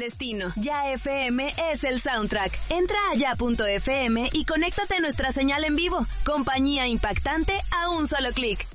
destino. Ya FM es el soundtrack. Entra a ya.fm y conéctate a nuestra señal en vivo. Compañía impactante a un solo clic.